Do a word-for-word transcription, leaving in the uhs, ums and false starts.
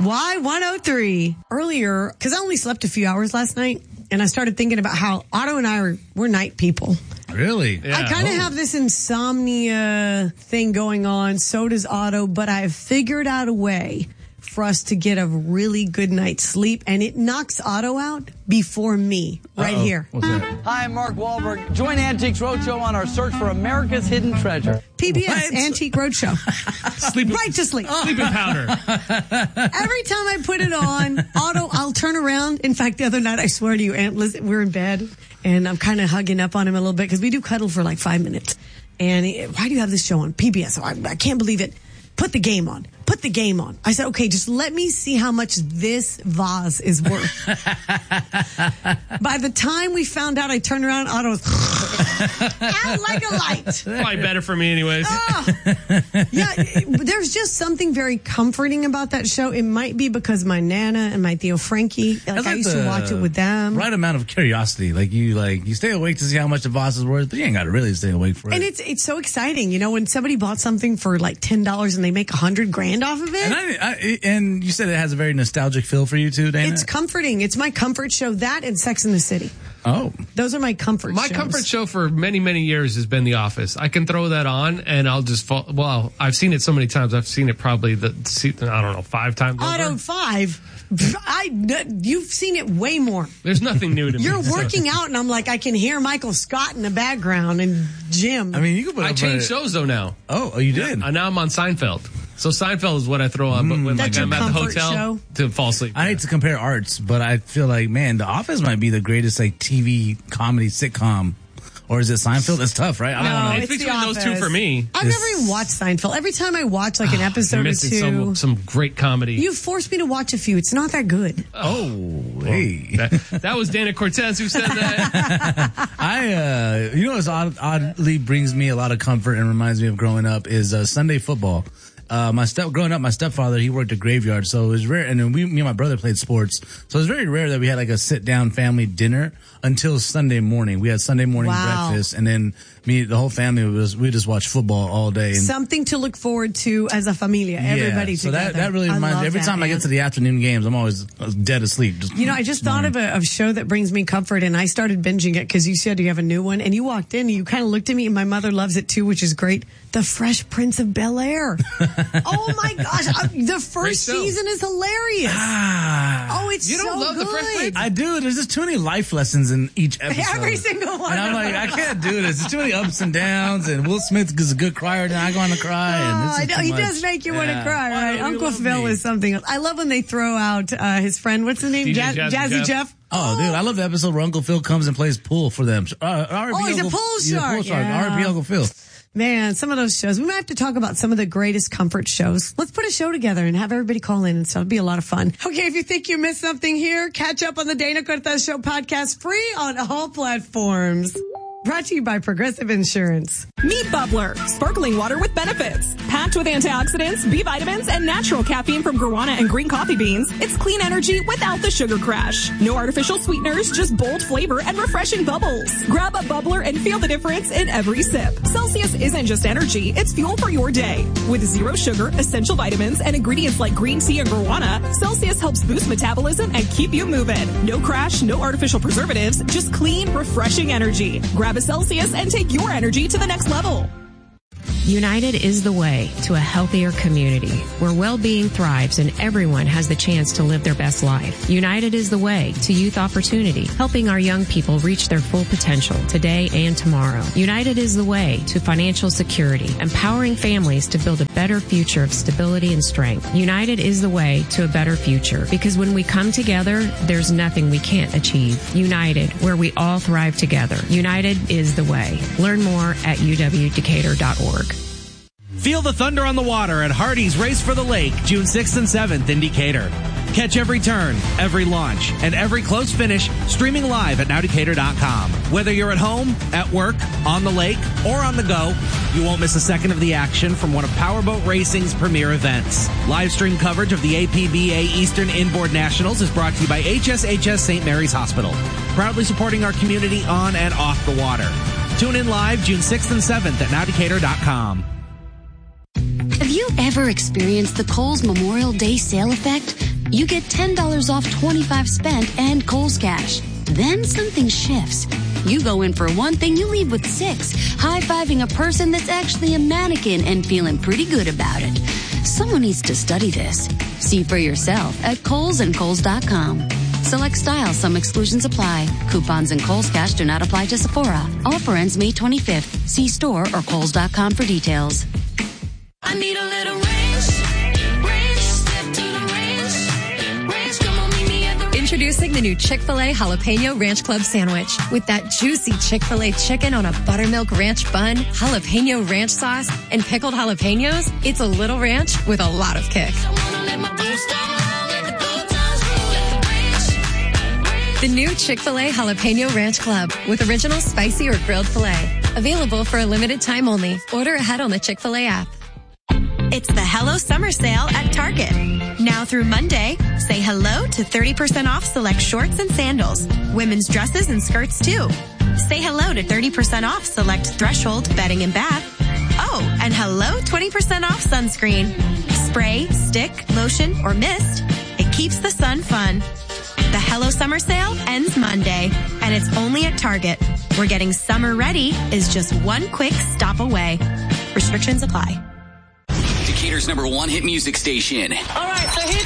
Y one oh three. Earlier, because I only slept a few hours last night, and I started thinking about how Otto and I are, we're night people. Really? Yeah. I kind of Oh. have this insomnia thing going on. So does Otto, but I've figured out a way for us to get a really good night's sleep, and it knocks Otto out before me right Uh-oh. here. What's that? Hi, I'm Mark Wahlberg. Join Antiques Roadshow on our search for America's hidden treasure. P B S What? Antique Roadshow. Sleeping, Right to sleep. sleeping powder. Every time I put it on, Otto, I'll turn around. In fact, the other night, I swear to you, Aunt Liz, we're in bed, and I'm kind of hugging up on him a little bit because we do cuddle for like five minutes. And he, why do you have this show on P B S? Oh, I, I can't believe it. Put the game on. Put the game on. I said, okay, just let me see how much this vase is worth. By the time we found out, I turned around, Otto was out like a light. Probably better for me anyways. Oh. Yeah, it- there's just something very comforting about that show. It might be because my Nana and my Theo Frankie, like, That's I like used to the watch it with them. Right amount of curiosity. Like you like you stay awake to see how much the boss is worth, but you ain't got to really stay awake for it. And it's it's so exciting, you know, when somebody bought something for like ten dollars and they make a hundred grand off of it. and, I, I, and you said it has a very nostalgic feel for you too, Dana? It's comforting. It's my comfort show. That and Sex in the City. Oh. Those are my comfort My shows. comfort show for many, many years has been The Office. I can throw that on and I'll just fall. Well, I've seen it so many times. I've seen it probably, the I don't know, five times Auto over. five. I, you've seen it way more. There's nothing new to me. You're so. working out and I'm like, I can hear Michael Scott in the background and Jim. I mean, you could put I up changed a- shows though now. Oh, oh, you did? Uh, now I'm on Seinfeld. So Seinfeld is what I throw on when like, That's your I'm at the comfort hotel show? to fall asleep. I hate to compare arts, but I feel like, man, The Office might be the greatest like T V comedy sitcom. Or is it Seinfeld? It's tough, right? I don't No, know. It's The between those two Office. for me. I've This- never even watched Seinfeld. Every time I watch like an You're episode or missing two, some some great comedy. you forced me to watch a few. It's not that good. Oh, hey. that, that was Dana Cortez who said that. I, uh, you know what's odd, oddly brings me a lot of comfort and reminds me of growing up is uh, Sunday football. Uh, my step, growing up, my stepfather, he worked a graveyard, so it was rare, and then we, me and my brother played sports, so it was very rare that we had like a sit-down family dinner until Sunday morning. We had Sunday morning Wow. breakfast, and then me, the whole family was, we just watched football all day. And Something to look forward to as a familia. Everybody yeah, so together. that, that really I reminds love me, every that, time I man. get to the afternoon games, I'm always dead asleep. Just, You know, I just thought of a, of a show that brings me comfort, and I started binging it because you said you have a new one, and you walked in and you kind of looked at me, and my mother loves it too, which is great. The Fresh Prince of Bel-Air. Oh my gosh, I, the first show. season is hilarious. ah, Oh, it's You don't so love The good. Fresh Prince? I do. There's just too many life lessons in each episode. Every single one. And I'm like, I can't do this. There's too many ups and downs, and Will Smith is a good crier, then I go on to cry. And Oh, this I is know. too He much. does make you want to Yeah. cry, Why right? don't you Uncle love Phil me? is something else. I love when they throw out uh, his friend. What's his name? D J Jazz- Jazzy Jazzy Jeff. Jeff. Oh, dude, I love the episode where Uncle Phil comes and plays pool for them. Uh, R I P Oh, he's a Uncle- pool he's a shark. pool shark. Yeah. R I P Uncle Phil. Man, some of those shows. We might have to talk about some of the greatest comfort shows. Let's put a show together and have everybody call in and stuff. It'd be a lot of fun. Okay, if you think you missed something here, catch up on the Dana Cortez Show podcast free on all platforms. Brought to you by Progressive Insurance. Meet Bubbler, sparkling water with benefits. Packed with antioxidants, B vitamins, and natural caffeine from guarana and green coffee beans, it's clean energy without the sugar crash. No artificial sweeteners, just bold flavor and refreshing bubbles. Grab a Bubbler and feel the difference in every sip. Celsius isn't just energy, it's fuel for your day. With zero sugar, essential vitamins, and ingredients like green tea and guarana, Celsius helps boost metabolism and keep you moving. No crash, no artificial preservatives, just clean, refreshing energy. Grab a Celsius and take your energy to the next level. United is the way to a healthier community where well-being thrives and everyone has the chance to live their best life. United is the way to youth opportunity, helping our young people reach their full potential today and tomorrow. United is the way to financial security, empowering families to build a better future of stability and strength. United is the way to a better future because when we come together, there's nothing we can't achieve. United, where we all thrive together. United is the way. Learn more at u w decatur dot org. Feel the thunder on the water at Hardy's Race for the Lake, June sixth and seventh in Decatur. Catch every turn, every launch, and every close finish streaming live at now decatur dot com. Whether you're at home, at work, on the lake, or on the go, you won't miss a second of the action from one of Powerboat Racing's premier events. Live stream coverage of the A P B A Eastern Inboard Nationals is brought to you by H S H S Saint Mary's Hospital, proudly supporting our community on and off the water. Tune in live June sixth and seventh at now decatur dot com. If you ever experienced the Kohl's Memorial Day sale effect? You get ten dollars off twenty-five spent and Kohl's Cash. Then something shifts. You go in for one thing, you leave with six, high-fiving a person that's actually a mannequin and feeling pretty good about it. Someone needs to study this. See for yourself at Kohl's and Kohl's dot com. Select styles, some exclusions apply. Coupons and Kohl's Cash do not apply to Sephora. Offer ends May twenty-fifth. See store or Kohl's dot com for details. I need a little range, range, step to the range, range, come on, meet me at the range. Introducing the new Chick-fil-A Jalapeno Ranch Club Sandwich. With that juicy Chick-fil-A chicken on a buttermilk ranch bun, jalapeno ranch sauce, and pickled jalapenos, it's a little ranch with a lot of kick. The new Chick-fil-A Jalapeno Ranch Club with original spicy or grilled filet. Available for a limited time only. Order ahead on the Chick-fil-A app. It's the Hello Summer Sale at Target. Now through Monday, say hello to thirty percent off select shorts and sandals. Women's dresses and skirts too. Say hello to thirty percent off select Threshold bedding and bath. Oh, and hello twenty percent off sunscreen. Spray, stick, lotion, or mist. It keeps the sun fun. The Hello Summer Sale ends Monday, and it's only at Target, where getting summer ready is just one quick stop away. Restrictions apply. Decatur's number one hit music station. All right, so here's